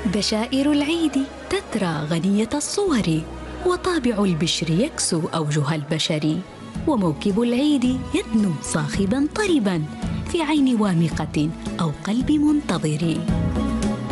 بشائر العيد تترى غنية الصور، وطابع البشر يكسو أوجه البشر، وموكب العيد يدنو صاخبا طربا في عين وامقة أو قلب منتظر.